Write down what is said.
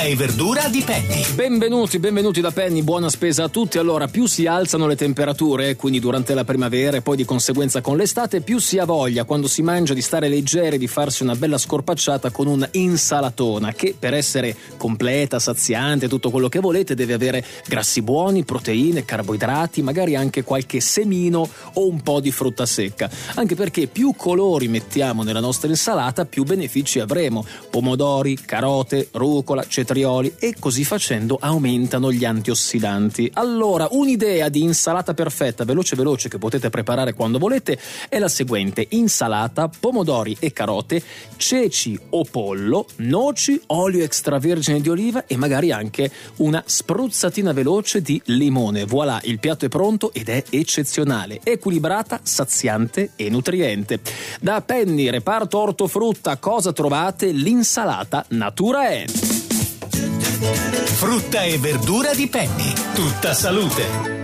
Frutta e verdura di Penny. Benvenuti da Penny, buona spesa a tutti. Allora, più si alzano le temperature, quindi durante la primavera e poi di conseguenza con l'estate, più si ha voglia quando si mangia di stare leggeri, di farsi una bella scorpacciata con un'insalatona che, per essere completa, saziante, tutto quello che volete, deve avere grassi buoni, proteine, carboidrati, magari anche qualche semino o un po' di frutta secca. Anche perché più colori mettiamo nella nostra insalata, più benefici avremo. Pomodori, carote, rucola, cetrioli, e così facendo aumentano gli antiossidanti. Allora, un'idea di insalata perfetta, veloce, che potete preparare quando volete è la seguente: insalata, pomodori e carote, ceci o pollo, noci, olio extravergine di oliva e magari anche una spruzzatina veloce di limone. Voilà, il piatto è pronto ed è eccezionale, equilibrata, saziante e nutriente. Da Penny, reparto ortofrutta, cosa trovate? L'insalata Natura è. Frutta e verdura di Penny. Tutta salute.